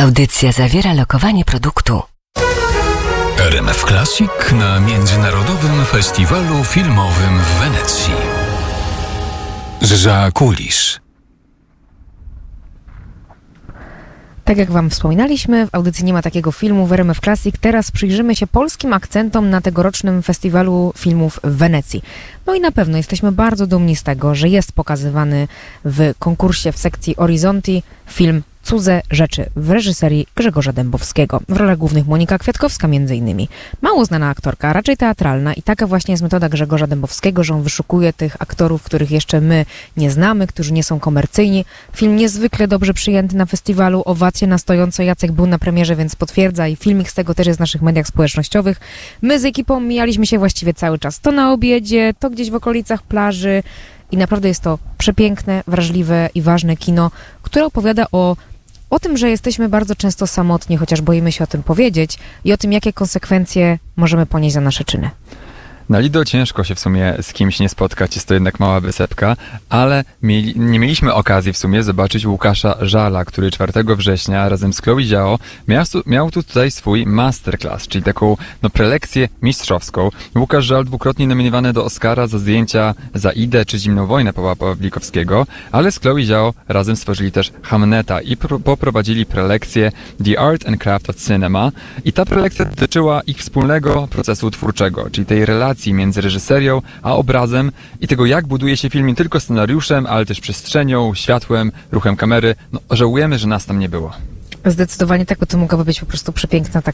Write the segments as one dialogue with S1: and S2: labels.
S1: Audycja zawiera lokowanie produktu.
S2: RMF Classic na Międzynarodowym Festiwalu Filmowym w Wenecji. Zza kulis.
S3: Tak jak Wam wspominaliśmy, w audycji Nie ma takiego filmu w RMF Classic. Teraz przyjrzymy się polskim akcentom na tegorocznym Festiwalu Filmów w Wenecji. No i na pewno jesteśmy bardzo dumni z tego, że jest pokazywany w konkursie w sekcji Orizzonti film Cudze rzeczy w reżyserii Grzegorza Dębowskiego. W rolach głównych Monika Kwiatkowska m.in. Mało znana aktorka, raczej teatralna i taka właśnie jest metoda Grzegorza Dębowskiego, że on wyszukuje tych aktorów, których jeszcze my nie znamy, którzy nie są komercyjni. Film niezwykle dobrze przyjęty na festiwalu, owacje na stojąco. Jacek był na premierze, więc potwierdza i filmik z tego też jest w naszych mediach społecznościowych. My z ekipą mijaliśmy się właściwie cały czas. To na obiedzie, to gdzieś w okolicach plaży i naprawdę jest to przepiękne, wrażliwe i ważne kino, które opowiada o tym, że jesteśmy bardzo często samotni, chociaż boimy się o tym powiedzieć i o tym, jakie konsekwencje możemy ponieść za nasze czyny.
S4: Na Lido ciężko się w sumie z kimś nie spotkać, jest to jednak mała wysepka, ale nie mieliśmy okazji w sumie zobaczyć Łukasza Żala, który 4 września razem z Chloe Zhao miał tutaj swój masterclass, czyli taką prelekcję mistrzowską. Łukasz Żal dwukrotnie nominowany do Oscara za zdjęcia za Idę czy Zimną wojnę Pawła Pawlikowskiego, ale z Chloe Zhao razem stworzyli też Hamneta i poprowadzili prelekcję The Art and Craft of Cinema i ta prelekcja dotyczyła ich wspólnego procesu twórczego, czyli tej relacji między reżyserią a obrazem i tego, jak buduje się film nie tylko scenariuszem, ale też przestrzenią, światłem, ruchem kamery. Żałujemy, że nas tam nie było.
S3: Zdecydowanie tak, bo to mogłaby być po prostu przepiękna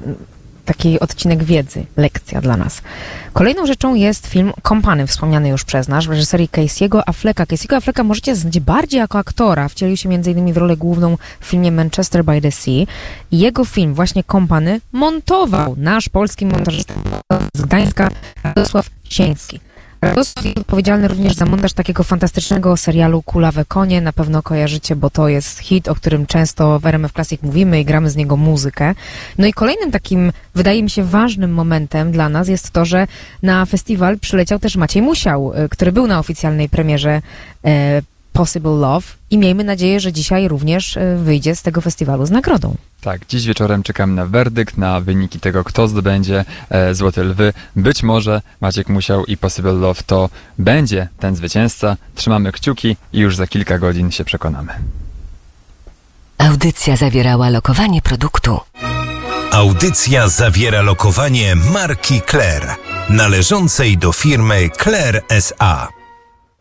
S3: taki odcinek wiedzy, lekcja dla nas. Kolejną rzeczą jest film Kompany, wspomniany już przez nas, w reżyserii Casey'ego Afflecka. Casey'ego Afflecka możecie znać bardziej jako aktora. Wcielił się m.in. w rolę główną w filmie Manchester by the Sea. I jego film, właśnie Kompany, montował nasz polski montażysta z Gdańska, Radosław Sieński. Radosław jest odpowiedzialny również za montaż takiego fantastycznego serialu Kulawe konie. Na pewno kojarzycie, bo to jest hit, o którym często w RMF Classic mówimy i gramy z niego muzykę. No i kolejnym takim, wydaje mi się, ważnym momentem dla nas jest to, że na festiwal przyleciał też Maciej Musiał, który był na oficjalnej premierze Possible Love i miejmy nadzieję, że dzisiaj również wyjdzie z tego festiwalu z nagrodą.
S4: Tak, dziś wieczorem czekamy na werdykt, na wyniki tego, kto zdobędzie Złote Lwy. Być może Maciek Musiał i Possible Love to będzie ten zwycięzca. Trzymamy kciuki i już za kilka godzin się przekonamy.
S1: Audycja zawierała lokowanie produktu.
S5: Audycja zawiera lokowanie marki Claire, należącej do firmy Claire S.A.